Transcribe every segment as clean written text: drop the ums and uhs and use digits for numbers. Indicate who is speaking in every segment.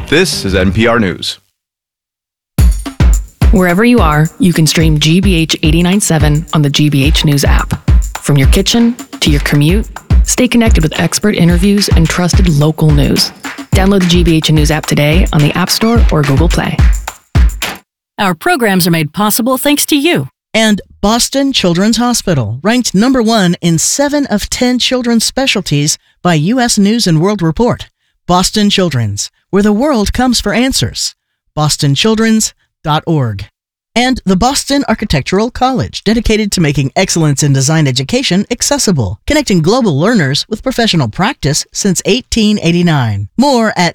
Speaker 1: This is NPR News.
Speaker 2: Wherever you are, you can stream GBH 89.7 on the GBH News app. From your kitchen to your commute, stay connected with expert interviews and trusted local news. Download the GBH News app today on the App Store or Google Play.
Speaker 3: Our programs are made possible thanks to you.
Speaker 4: And Boston Children's Hospital, ranked number 1 in 7 of 10 children's specialties by U.S. News & World Report. Boston Children's, where the world comes for answers. bostonchildrens.org. And the Boston Architectural College, dedicated to making excellence in design education accessible, connecting global learners with professional practice since 1889. More at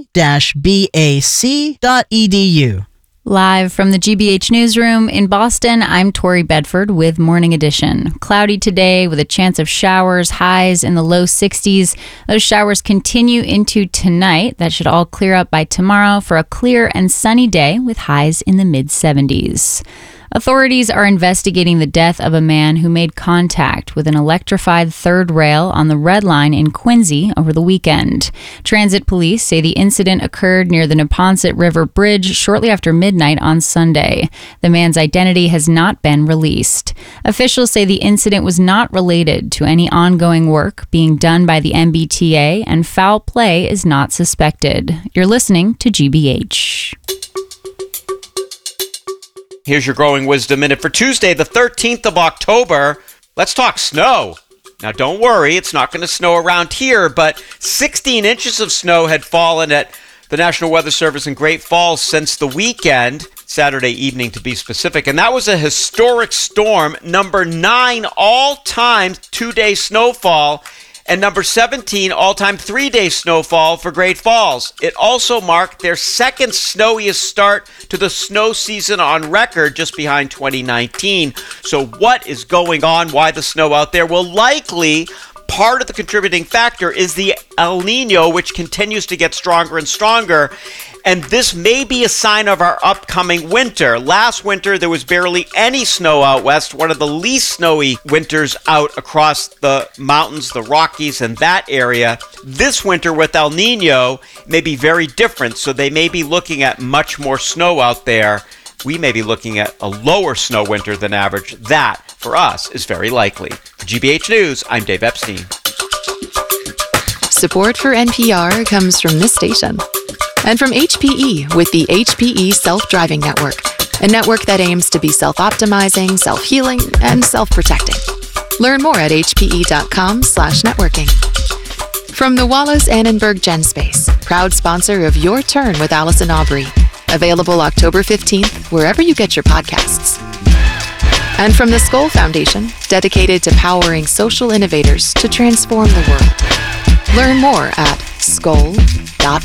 Speaker 4: the-bac.edu.
Speaker 5: Live from the GBH Newsroom in Boston, I'm Tori Bedford with Morning Edition. Cloudy today with a chance of showers, highs in the low 60s. Those showers continue into tonight. That should all clear up by tomorrow for a clear and sunny day with highs in the mid 70s. Authorities are investigating the death of a man who made contact with an electrified third rail on the Red Line in Quincy over the weekend. Transit police say the incident occurred near the Neponset River Bridge shortly after midnight on Sunday. The man's identity has not been released. Officials say the incident was not related to any ongoing work being done by the MBTA, and foul play is not suspected. You're listening to GBH.
Speaker 6: Here's your Growing Wisdom Minute for Tuesday, the 13th of October. Let's talk snow. Now, don't worry, it's not going to snow around here, but 16 inches of snow had fallen at the National Weather Service in Great Falls since the weekend, Saturday evening to be specific, and that was a historic storm, number 9 all-time 2-day snowfall, and number 17 all-time 3-day snowfall for Great Falls. It also marked their second snowiest start to the snow season on record, just behind 2019. So what is going on? Why the snow out there? Well, likely part of the contributing factor is the El Nino, which continues to get stronger and stronger. And this may be a sign of our upcoming winter. Last winter, there was barely any snow out west, one of the least snowy winters out across the mountains, the Rockies, and that area. This winter with El Nino may be very different, so they may be looking at much more snow out there. We may be looking at a lower snow winter than average. That, for us, is very likely. For GBH News, I'm Dave Epstein.
Speaker 7: Support for NPR comes from this station and from HPE with the HPE Self-Driving Network, a network that aims to be self-optimizing, self-healing, and self-protecting. Learn more at hpe.com/networking. From the Wallace Annenberg GenSpace, proud sponsor of Your Turn with Allison Aubrey. Available October 15th, wherever you get your podcasts. And from the Skoll Foundation, dedicated to powering social innovators to transform the world. Learn more at skoll.org.